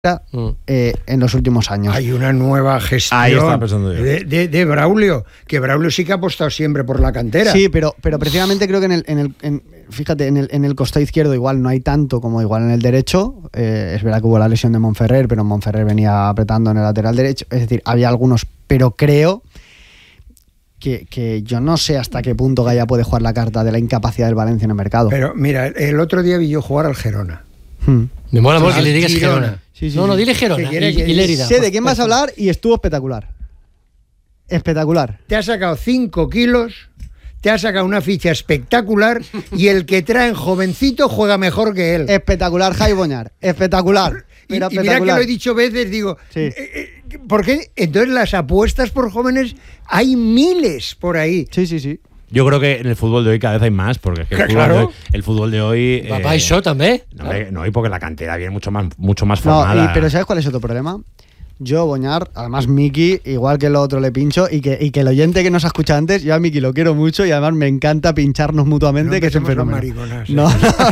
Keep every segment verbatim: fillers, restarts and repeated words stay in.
Eh, en los últimos años. Hay una nueva gestión de, de, de Braulio, que Braulio sí que ha apostado siempre por la cantera. Sí, pero, pero precisamente creo que en el, en el en, fíjate, en el, en el costado izquierdo igual no hay tanto como igual en el derecho. Eh, es verdad que hubo la lesión de Monferrer, pero Monferrer venía apretando en el lateral derecho. Es decir, había algunos, pero creo que, que yo no sé hasta qué punto Gaya puede jugar la carta de la incapacidad del Valencia en el mercado. Pero mira, el otro día vi yo jugar al Girona. Hmm. Me mola porque le digas Girona. Girona. Sí, sí, no, no, sí. dile Girona. Que quiere, y, que y Lérida. Sé de quién vas a hablar y estuvo espectacular. Espectacular. Te ha sacado cinco kilos, te ha sacado una ficha espectacular y el que traen jovencito juega mejor que él. Espectacular, Jai Boñar. Espectacular. Y, y mira que lo he dicho veces, digo, sí. eh, eh, ¿por qué? Entonces las apuestas por jóvenes hay miles por ahí. Sí, sí, sí. Yo creo que en el fútbol de hoy cada vez hay más, porque es que el, fútbol, claro. de hoy, el fútbol de hoy... Papá eh, y yo también. No, no, y porque la cantera viene mucho más, mucho más formada. No, y, pero ¿sabes cuál es otro problema? Yo, Boñar, además Miki, igual que el otro le pincho, y que, y que el oyente que nos ha escuchado antes, yo a Miki lo quiero mucho y además me encanta pincharnos mutuamente, no, que es un fenómeno. Mariconas, ¿eh? No,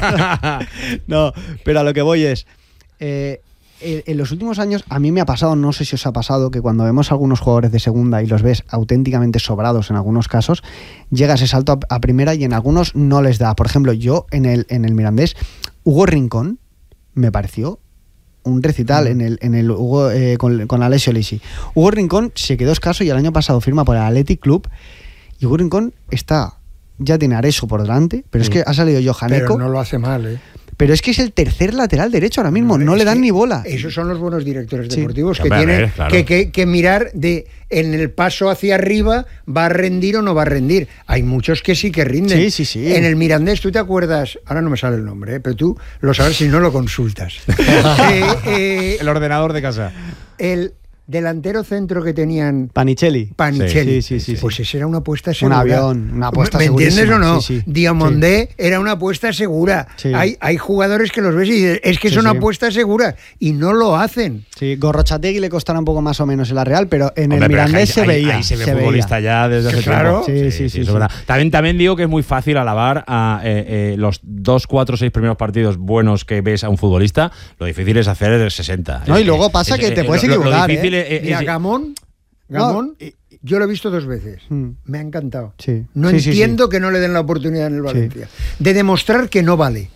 no, no, pero a lo que voy es... Eh, en los últimos años a mí me ha pasado, no sé si os ha pasado, que cuando vemos a algunos jugadores de segunda y los ves auténticamente sobrados en algunos casos, llega ese salto a, a primera y en algunos no les da. Por ejemplo, yo en el, en el Mirandés, Hugo Rincón me pareció un recital mm. en el, en el Hugo, eh, con, con Alessio Lisi. Hugo Rincón se quedó escaso y el año pasado firma por el Athletic Club y Hugo Rincón está, ya tiene Areso por delante, pero mm. es que ha salido Johaneco. Pero no lo hace mal, ¿eh? Pero es que es el tercer lateral derecho ahora mismo, no, no le dan ni bola. Esos son los buenos directores sí. deportivos que Hombre, tienen ver, claro. que, que, que mirar de en el paso hacia arriba, ¿va a rendir o no va a rendir? Hay muchos que sí que rinden. Sí, sí, sí. En el Mirandés, ¿tú te acuerdas? Ahora no me sale el nombre, ¿eh? Pero tú lo sabes si no lo consultas. eh, eh, el ordenador de casa. El delantero centro que tenían Panicelli. Panicelli. Sí, sí, sí, pues sí. esa era una apuesta segura. Un avión, una apuesta ¿Me entiendes o no? Sí, sí. Diamondé sí. era una apuesta segura. Sí. Hay, hay jugadores que los ves y dices, es que sí, son sí. apuestas seguras y no lo hacen. Sí, Gorrochategui le costará un poco más o menos en la Real, pero en Hombre, el Mirandés ahí, se ahí, veía. Ahí se ve se futbolista veía. ya desde hace claro. tiempo. Sí, sí, sí. sí, sí. sí. También, también digo que es muy fácil alabar a eh, eh, los dos, cuatro, seis primeros partidos buenos que ves a un futbolista. Lo difícil es hacer sesenta. No, es, y luego pasa es, que es, te puedes lo, equivocar. Lo difícil ¿eh? es, Mira, es, Gamón, Gamón no, y, yo lo he visto dos veces. Mm. Me ha encantado. Sí. No sí, entiendo sí, sí. que no le den la oportunidad en el Valencia. Sí. De demostrar que no vale.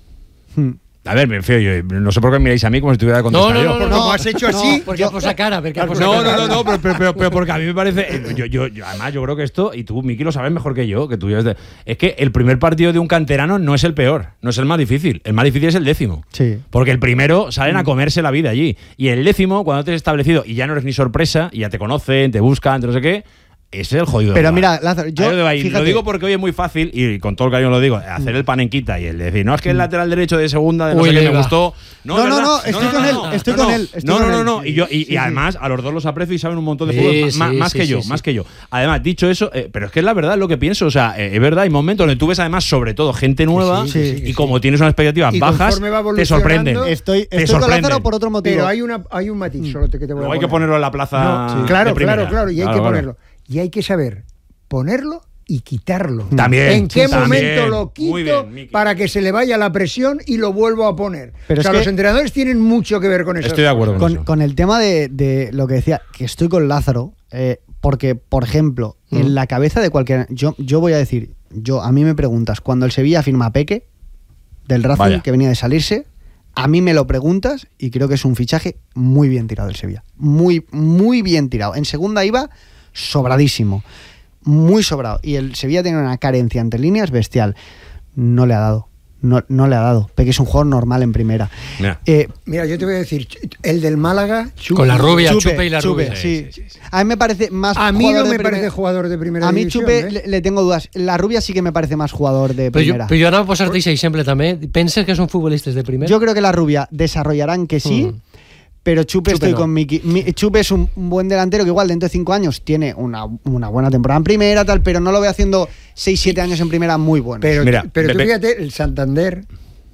Mm. A ver, me fío, yo no sé por qué miráis a mí como si estuviera contestando no, no, yo. no, no, como has hecho así. No, porque ha puesto cara. Porque ha puesto No, cara. no, no, no, pero, pero, pero, pero porque a mí me parece. Yo, yo, yo, además, yo creo que esto, y tú, Miki, lo sabes mejor que yo, que tú ya es de. Es que el primer partido de un canterano no es el peor, no es el más difícil. El más difícil es el décimo. Sí. Porque el primero salen a comerse la vida allí. Y el décimo, cuando te has establecido y ya no eres ni sorpresa, y ya te conocen, te buscan, te no sé qué. Ese es el jodido. Pero mira, Lázaro, yo fíjate, lo digo porque hoy es muy fácil, y con todo el cariño lo digo, hacer el panenquita y el decir, no, es que el lateral derecho de segunda de no Uy, sé qué me va. gustó. No, no, no, no, estoy con él, estoy con él. estoy No, con no, no, él. no. Y, yo, y, Sí, y además, sí. a los dos los aprecio y saben un montón de Sí, fútbol, sí, más, más sí, que sí, yo, sí. más que yo. Además, dicho eso, eh, pero es que es la verdad lo que pienso, o sea, eh, es verdad, hay momentos donde tú ves además, sobre todo, gente nueva, sí, sí, sí, y sí. como tienes unas expectativas Y bajas, conforme va te sorprenden. evolucionando, Estoy, Te estoy con sorprenden. Lázaro por otro motivo. Pero hay, una, hay un matiz solo que te voy a Luego poner. hay que ponerlo en la plaza. No, sí, de claro, primera. claro, claro, y hay Claro, que claro. ponerlo. Y hay que saber ponerlo y quitarlo. También, ¿En qué sí, momento también. lo quito Muy bien, Miki. para que se le vaya la presión y lo vuelvo a poner? Pero o sea, es que los entrenadores tienen mucho que ver con eso. Estoy de acuerdo con, con, eso. con el tema de, de lo que decía, que estoy con Lázaro, eh, porque, por ejemplo, mm. en la cabeza de cualquier... Yo, yo voy a decir, yo a mí me preguntas, cuando el Sevilla firma a Peque, del Racing, Vaya. que venía de salirse, a mí me lo preguntas y creo que es un fichaje muy bien tirado del Sevilla. Muy, muy bien tirado. En segunda iba sobradísimo. Muy sobrado. Y el Sevilla tiene una carencia entre líneas bestial. No le ha dado. No, no le ha dado. Peque es un jugador normal en primera. Mira. Eh, Mira, yo te voy a decir, el del Málaga, Chupe. Con la rubia, Chupe, Chupe y la Chupe, rubia. sí. Sí, sí, sí. A mí me parece más A mí jugador no de me parece primera- jugador de primera A mí división, Chupe ¿eh? le, le tengo dudas. La rubia sí que me parece más jugador de Però, jo, primera. però jo anava a posar-te això exemple també. Penses que són futbolistes de primera? Yo creo que la rubia desarrollarán que sí, Mm. pero Chupe, Chupe estoy no. con Miki. Mi- Chupe es un, un buen delantero que igual dentro de cinco años tiene una, una buena temporada en primera, tal, pero no lo veo haciendo seis siete años en primera muy buenos. Pero, Mira, pero tú Pepe- fíjate, el Santander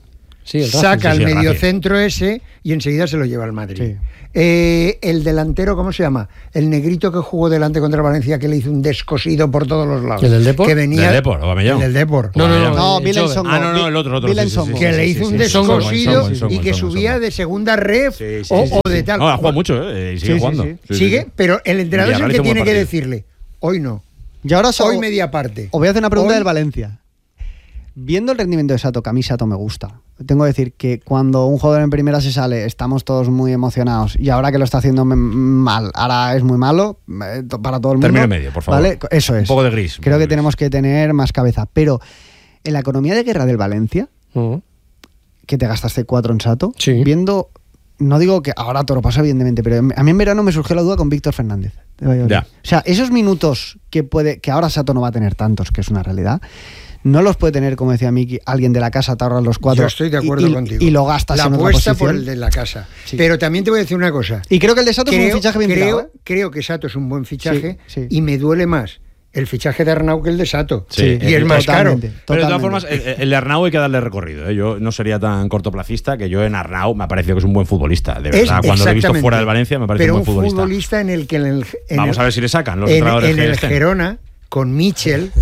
Sí, el Racing, saca sí, sí, el el mediocentro ese y enseguida se lo lleva al Madrid. Sí. Eh, el delantero, ¿cómo se llama? El negrito que jugó delante contra Valencia, que le hizo un descosido por todos los lados. ¿El del Depor? Que venía, ¿Del Depor, Aubameyang? El del Depor. No, no, no. No, el Milen Joven. Songo. Ah, no, no, el otro, el otro. Milen sí, sí, Songo. sí, Que sí, le sí, hizo sí, un sí. Songo, descosido Songo, Songo, y que Songo, subía Songo. de segunda ref Sí, sí, o, sí, sí, o de sí. tal. No, ha jugado Bueno, mucho, ¿eh? Y sigue Sí, sí, jugando. sí. Sí, sí, Sigue, sí. pero el entrenador es el Villarreal que hizo un tiene buen que partido. decirle, hoy no, Y ahora so- hoy media parte. Os voy a hacer una pregunta Hoy- del Valencia. Viendo el rendimiento de Sato, que a mí Sato me gusta, tengo que decir que cuando un jugador en primera se sale, estamos todos muy emocionados y ahora que lo está haciendo me- mal, ahora es muy malo eh, to- para todo el mundo. Término medio, por favor. ¿Vale? Eso es. Un poco de gris. un Creo poco que de tenemos que tener más cabeza. Pero en la economía de guerra del Valencia, Ujú. que te gastaste cuatro en Sato, Sí. viendo, no digo que ahora todo lo pasa evidentemente, pero a mí en verano me surgió la duda con Víctor Fernández de Valladolid. Ya. O sea, esos minutos que puede, que ahora Sato no va a tener tantos, que es una realidad, no los puede tener, como decía Miki, alguien de la casa, te ahorras los cuatro. Yo estoy de acuerdo y, y- contigo. Y lo gastas la en otra apuesta posición. por el de la casa. Sí. Pero también te voy a decir una cosa. Y creo que el de Sato es un fichaje bien creo, tirado, ¿eh? creo que Sato es un buen fichaje Sí, sí. y me duele más el fichaje de Arnau que el de Sato. Sí, y es más caro. totalmente. Pero de todas Totalmente. formas, el, el de Arnau hay que darle recorrido. ¿eh? Yo no sería tan cortoplacista que yo en Arnau me ha parecido que es un buen futbolista. De Es verdad, cuando lo he visto exactamente. fuera del Valencia me parece Pero un buen un futbolista. en el que en el, en Vamos el- a ver si le sacan los en, entrenadores en que el estén. Gerona con Michel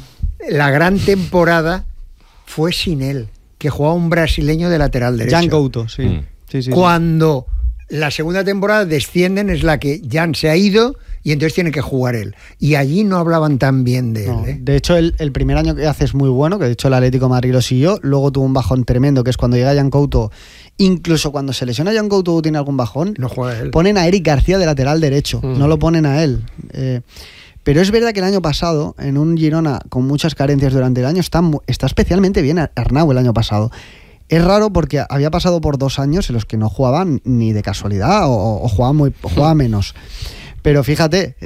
la gran temporada fue sin él, que jugaba un brasileño de lateral derecho. Jan Couto, sí. Mm. Sí, sí, sí. Cuando la segunda temporada descienden es la que Jan se ha ido y entonces tiene que jugar él. Y allí no hablaban tan bien de él. No, ¿eh? de hecho, el, el primer año que hace es muy bueno, que de hecho el Atlético de Madrid lo siguió. Luego tuvo un bajón tremendo, que es cuando llega Jan Couto. Incluso cuando se lesiona Jan Couto o tiene algún bajón, No juega él. ponen a Eric García de lateral derecho, Mm. no lo ponen a él. Eh, pero es verdad que el año pasado, en un Girona con muchas carencias durante el año, está, mu- está especialmente bien Arnau el año pasado. Es raro porque había pasado por dos años en los que no jugaban ni de casualidad o, o jugaba, muy, jugaba menos. Pero fíjate,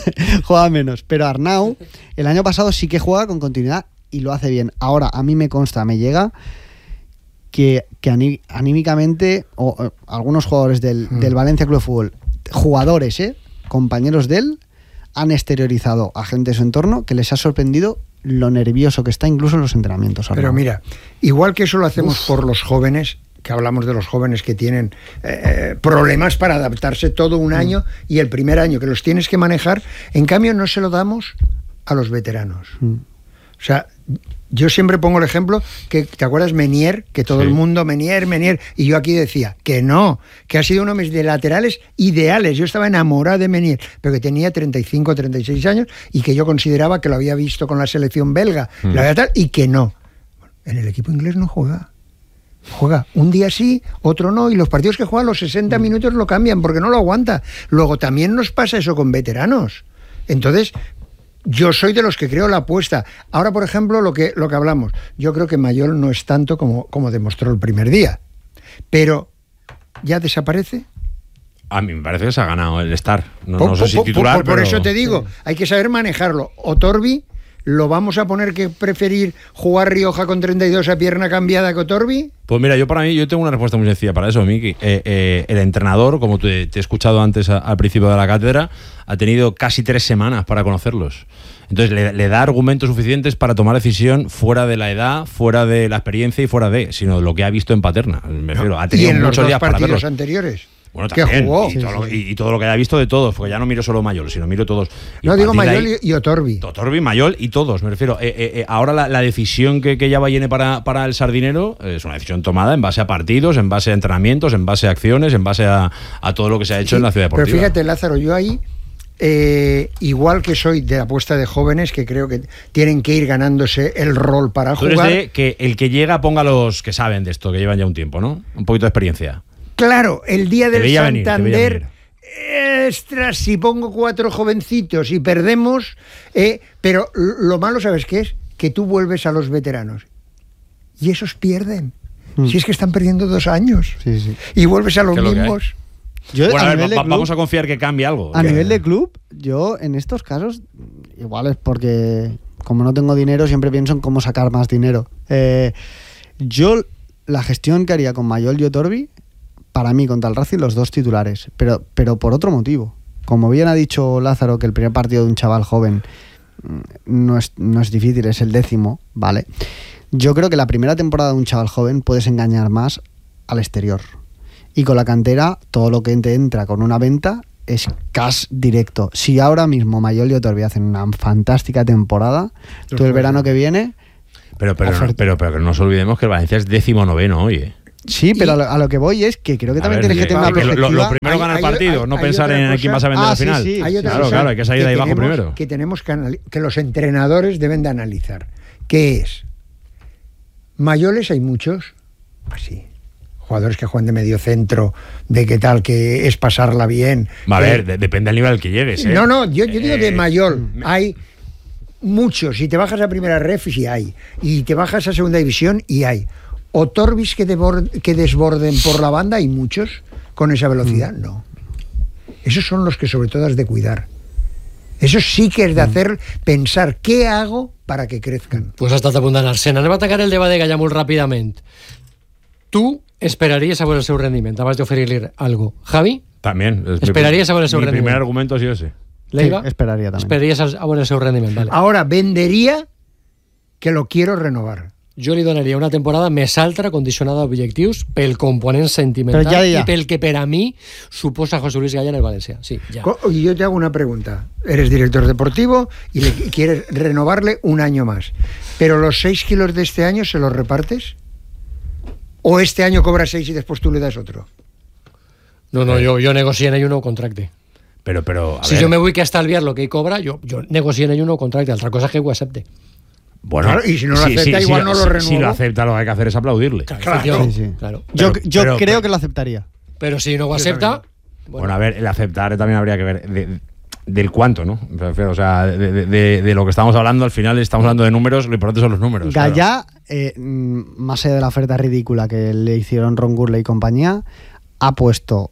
juega menos. Pero Arnau, el año pasado sí que juega con continuidad y lo hace bien. Ahora, a mí me consta, me llega que, que aní- anímicamente, o, o algunos jugadores del, Mm. del Valencia Club de Fútbol, jugadores, ¿eh? compañeros de él, han exteriorizado a gente de su entorno que les ha sorprendido lo nervioso que está incluso en los entrenamientos. Pero Arnau. mira, igual que eso lo hacemos por los jóvenes, que hablamos de los jóvenes que tienen eh, problemas para adaptarse todo un año y el primer año que los tienes que manejar, en cambio no se lo damos a los veteranos. Mm. O sea, yo siempre pongo el ejemplo que, ¿te acuerdas Menier? Que todo Sí. el mundo, Menier, Menier, y yo aquí decía que no, que ha sido uno de mis de laterales ideales. Yo estaba enamorado de Menier, pero que tenía treinta y cinco, treinta y seis años y que yo consideraba que lo había visto con la selección belga, Mm. la había tal, y que no. En el equipo inglés no juega. Juega un día sí, otro no, y los partidos que juegan los sesenta minutos lo cambian porque no lo aguanta. Luego también nos pasa eso con veteranos. Entonces, yo soy de los que creo la apuesta. Ahora, por ejemplo, lo que, lo que hablamos, yo creo que Mayol no es tanto como, como demostró el primer día. Pero, ¿ya desaparece? A mí me parece que se ha ganado el estar. No, Po- no sé po- si po- titular, por, por pero- eso te digo, hay que saber manejarlo. O Torbi, ¿lo vamos a poner que preferir jugar Rioja con treinta y dos a pierna cambiada que Torbi? Pues mira, yo para mí, yo tengo una respuesta muy sencilla para eso, Miki. Eh, eh, el entrenador, como te, te he escuchado antes a- al principio de la cátedra, ha tenido casi tres semanas para conocerlos. Entonces le, le da argumentos suficientes para tomar decisión fuera de la edad, fuera de la experiencia y fuera de, sino lo que ha visto en Paterna. Me refiero, ha Y tenido en los muchos dos días para partidos verlos. anteriores. Bueno, que también, jugó. y, todo lo, y- y todo lo que haya visto de todos, porque ya no miro solo Mayol, sino miro todos. Y No a digo partir de Mayol ahí- y, y Otorbi. Torbi, Mayol y todos, me refiero. Eh, eh, eh, ahora la, la decisión que, que ya va viene para, para el Sardinero eh, es una decisión tomada en base a partidos, en base a entrenamientos, en base a acciones, en base a, a todo lo que se ha hecho en la ciudad Pero deportiva. fíjate, Lázaro, yo ahí, eh, igual que soy de apuesta de jóvenes, que creo que tienen que ir ganándose el rol para Tú eres jugar. de que el que llega ponga a los que saben de esto, que llevan ya un tiempo, ¿no? Un poquito de experiencia. Claro, el día Te del veía venir, te veía Santander, venir. extras, si pongo cuatro jovencitos y perdemos, eh, pero lo malo, ¿sabes qué es? Que tú vuelves a los veteranos y esos pierden. Mm. Si es que están perdiendo dos años Sí, sí. y vuelves a los ¿Qué es lo que hay? mismos. Yo, Bueno, a a ver, nivel de va- club- vamos a confiar que cambie algo. A Que- nivel de club, yo en estos casos, igual es porque como no tengo dinero, siempre pienso en cómo sacar más dinero. Eh, yo, la gestión que haría con Mayol y Otorbi, para mí, contra el Racing, los dos titulares, pero, pero por otro motivo. Como bien ha dicho Lázaro, que el primer partido de un chaval joven mm, no es, no es difícil, es el décimo, ¿vale? Yo creo que la primera temporada de un chaval joven puedes engañar más al exterior. Y con la cantera, todo lo que te entra con una venta es cash directo. Si ahora mismo Mayol y Otorbi hacen una fantástica temporada, tú el verano que viene... Pero, pero, no, pero, pero que no nos olvidemos que el Valencia es décimo noveno hoy, ¿eh? Sí, pero a lo, a lo que voy es que creo que también ver, tienes que tener una lo, perspectiva. lo, lo primero hay, ganar el hay, partido, hay, no hay pensar en cosa, quién vas a vender ah, al sí, final. sí. Hay otra claro, cosa claro, hay que salir que de ahí abajo tenemos, primero. Que tenemos que, anali- que los entrenadores deben de analizar. ¿Qué es? Mayoles hay muchos, así. Jugadores que juegan de medio centro, de qué tal, que es pasarla bien. Va a eh, ver, de, depende del nivel al que llegues, ¿eh? No, no, yo, yo digo de Eh, Mayol. Hay muchos. Si te bajas a primera ref, sí hay. Y te bajas a segunda división, y hay. Otorbis que, debor- que desborden por la banda, hay muchos. Con esa velocidad, Mm. no. Esos son los que sobre todo has de cuidar. Eso sí que es de hacer pensar qué hago para que crezcan. Pues ha estat apuntant Arsena. Anem a atacar el debat de Gallà molt ràpidament. Tu esperaries a veure el seu rendiment abans d'oferir-li algo. Javi, También. Es esperaries mi, a veure el seu mi rendiment. primer argumento ha sido ese. Leiva, Sí, esperaria també. esperaries a veure el seu rendiment. Vale. Ahora, vendería que lo quiero renovar. Jo li donaria una temporada més altra condicionada a objectius pel component sentimental Però ja, ja. i pel que per a mi suposa José Luis Gallà en el València. Sí, ja. Co- Y yo te hago una pregunta. Eres director deportivo y le quieres renovarle un año más. ¿Pero los seis kilos de este año se los repartes? ¿O este año cobras seis y después tú le das otro? No, no, jo, jo negocio en ell un nou contracte. Pero, pero, a Si ver, jo me vull que estalviar lo que ell cobra, jo, jo negocio en ell un nou contracte. Altra cosa és que ho accepte. bueno, Claro, y si no lo acepta, igual no lo Si renuevo. lo acepta, lo que hay que hacer es aplaudirle. Claro, Sí, sí. claro. Yo, Pero- yo pero- creo pero- que lo aceptaría. Pero si no ho acepta... Bueno, a ver, el aceptar también habría que ver de- del cuánto, ¿no? Me refiero, o sea, de, de- de lo que estamos hablando, al final estamos hablando de números, lo importante son los números. claro. Gallà, eh, mm, más allá de la oferta ridícula que le hicieron Ron Gurley y compañía, ha puesto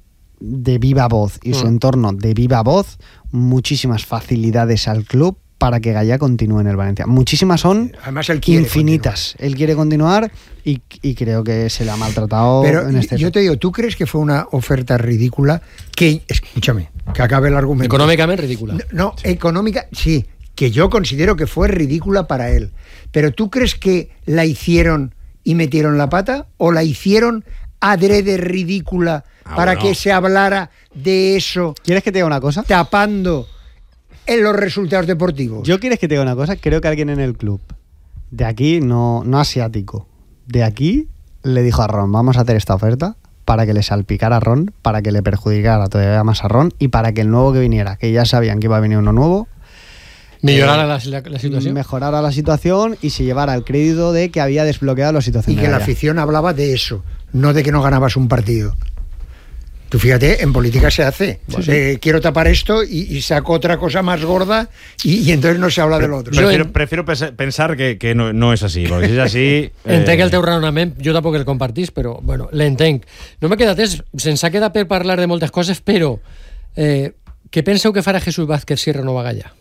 de viva voz y su Mm. entorno de viva voz muchísimas facilidades al club para que Gallà continúe en el Valencia. Muchísimas son Además, él quiere infinitas. Él quiere continuar y, y creo que se le ha maltratado Pero en este yo te digo, ¿tú crees que fue una oferta ridícula? Que, escúchame, que acabe el argumento. Econòmicament ridícula. No, no, económica, sí, que yo considero que fue ridícula para él. Pero ¿tú crees que la hicieron y metieron la pata? ¿O la hicieron adrede ridícula Ah, para bueno. que se hablara de eso, ¿Quieres que te diga una cosa? tapando en los resultados deportivos? Yo quieres que te diga una cosa, creo que alguien en el club de aquí, no, no asiático, de aquí le dijo a Ron, vamos a hacer esta oferta para que le salpicara a Ron, para que le perjudicara todavía más a Ron y para que el nuevo que viniera, que ya sabían que iba a venir uno nuevo, Millorar la, la, la situació. mejorara la situación y se llevara el crédito de que había desbloqueado la situación. Y de que la Gallà. afición hablaba de eso, no de que no ganabas un partido. Tú fíjate, en política se hace. Eh, quiero tapar esto y, y saco otra cosa más gorda y, y entonces no se habla del otro. Prefiero, prefiero pes- pensar que, que no, no es así, porque si es así... Entenc eh, el teu raonament, jo tampoc el compartís, però bueno, l'entenc. No m'he quedat temps, se'ns ha quedat per parlar de moltes coses, però eh, què penseu que farà Jesús Vázquez si renova Gallà?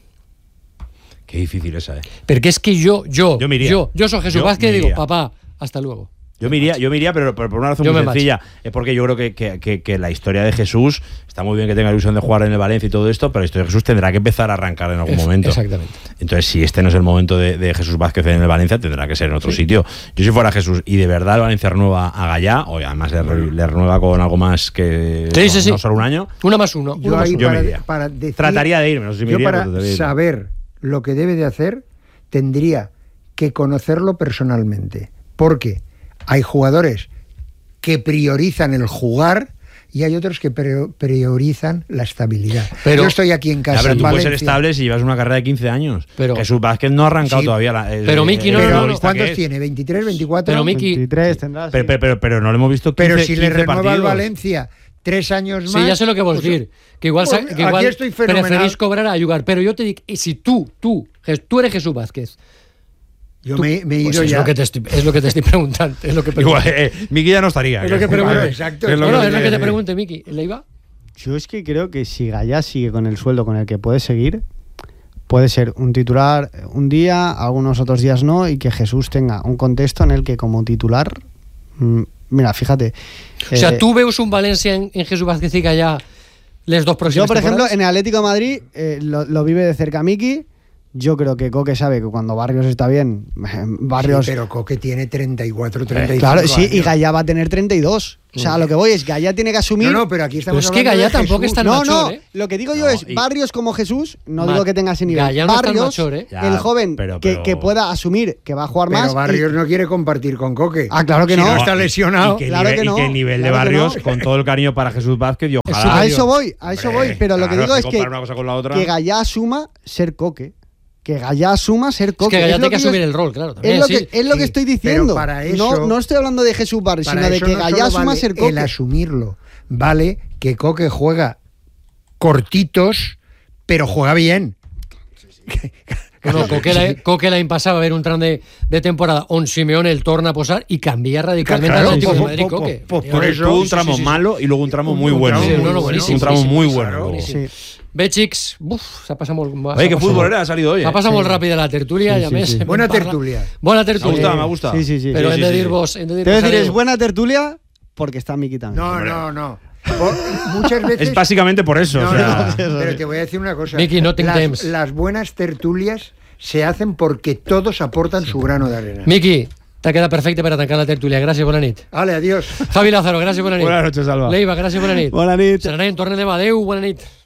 Qué difícil esa, eh. Perquè és que jo, jo, Yo me iría. yo, yo soy Jesús Yo Vázquez me y digo, iría. papá, hasta luego. Yo me iría, yo me iría pero, pero por una razón Yo muy me sencilla. Es porque yo creo que, que, que, que la historia de Jesús, está muy bien que tenga la ilusión de jugar en el Valencia y todo esto, pero la historia de Jesús tendrá que empezar a arrancar en algún Es- momento. Exactamente. Entonces, si este no es el momento de, de Jesús Vázquez en el Valencia, tendrá que ser en otro sitio. Yo si fuera Jesús y de verdad el Valencia renueva a Gallà, o además le, re- le renueva con algo más que Sí, sí, no, sí. no solo un año, Una más uno. Yo Una más ahí uno. yo me para, iría. para decir- Trataría de irme, no sé si me yo iría, para pero trataría de irme. saber lo que debe de hacer, tendría que conocerlo personalmente. Porque hay jugadores que priorizan el jugar y hay otros que pre- priorizan la estabilidad. Pero- yo estoy aquí en Ya, casa, pero en tú puedes ser Valencia. estable si llevas una carrera de quince años. Pero- Jesús Vázquez no ha arrancado Sí, todavía. La, el- pero Miki, el no, no, no, futbolista ¿Cuántos que es. tiene? ¿veintitrés, veinticuatro? Pero Miki- veintitrés tendrás. Pero, sí. pero, pero, pero no le hemos visto quince, Pero si le quince renueva partidos. al Valencia tres años Sí, más... ja sé el que vols pues, dir. Que igual, pues, que igual aquí estoy fenomenal. preferís cobrar a jugar. Pero yo te digo, y si tú, tú, Jes- tú eres Jesús Vázquez. Yo tú- me, me he pues ido es ya. Lo que te estoy, es lo que te estoy preguntando. Es lo que Igual, pregunto. eh, Miki ya no estaría. Es lo que que- pregunto. Vale, exacto. Es lo No, que no, te es lo que quiero te decir. pregunte, Miki. ¿Le iba? Yo es que creo que si Gallà sigue con el sueldo con el que puede seguir, puede ser un titular un día, algunos otros días no, y que Jesús tenga un contexto en el que como titular, mm, mira, fíjate. O sea, eh, ¿tú veus un Valencia en, en Jesús Vázquez y Gallà les dos yo, próximas por ejemplo, temporadas? en el Atlético de Madrid eh, lo, lo vive de cerca Miki, Yo creo que Coque sabe que cuando Barrios está bien, Barrios... Sí, pero Coque tiene treinta y cuatro, treinta y cinco Claro, sí, años. y Gallá va a tener treinta y dos. O sea, lo que voy es, Gallá tiene que asumir... No, no, pero aquí estamos Pero es que hablando Gallá de tampoco Jesús. está tan No, mayor, no, ¿eh? lo que digo yo No, es y- Barrios como Jesús, no Ma- digo que tenga ese nivel. Gallá no está tan Barrios, mayor, ¿eh? Ya, el joven pero- que, pero- que pueda asumir que va a jugar Pero más. y- Barrios no quiere compartir con Coque. Ah, claro que Si no. no está y- lesionado. Y que, el Claro nivel, que no, y que el nivel claro de que Barrios, no. con todo el cariño para Jesús Vázquez, y ojalá. a superior. eso voy, a eso Hombre, voy. Pero lo que claro, digo es que, comparar una cosa con la otra. que Gallá asuma ser Coque. Que Gallá asuma ser Es Coque. que Gallá Es lo tiene que yo- asumir el rol, claro. También, Es lo, sí. que, es lo que sí, estoy pero diciendo. para eso- no, no estoy hablando de Jesús Barrios, Para sino de eso que no Gallá solo asuma vale ser Coque. el asumirlo. Vale que Coque juega cortitos, pero juega bien. Bueno, Coque la- Coque l'any passat va haver un tram de, de temporada on Simeone el torna a posar y cambia radicalmente Claro, al Atlético de po- Madrid, po- Coque. po- po- Tío, por Tuvo eso- un sí, tramo sí, sí. malo y luego un tramo Un muy bueno. tramo Sí, no, no, bueno. buenísimo, un tramo sí, sí, muy sí, bueno. boníssim. Sí. Bé, xics, uf, s'ha passat molt... Oye, qué futbolera ha salido hoy. S'ha eh. passat Sí. molt ràpid la tertúlia Sí, i a sí, més... sí. hem Bona parlat- tertúlia. Bona Me ha tertúlia. gustado, me ha gustado. Sí, sí, sí. Però Sí, hem sí, de sí. dir-vos... Hem de Te dir-vos voy a decir, es adéu. buena tertulia porque está Miki también. No, no, no. Por- muchas veces. Es básicamente por eso. No, o sea, no, pero te voy a decir una cosa. Miki, no tinc las, temps. las buenas tertulias se hacen porque todos aportan su grano de arena. Miqui, t'ha quedat perfecte per a tancar la tertúlia. Gràcies, bona nit. Vale, adiós. Javi Lázaro, gràcies, bona nit. Buenas noches, Alba. Leiva, gràcies, bona nit. Buena nit. Serenem, tornem demà. Adéu, bona nit.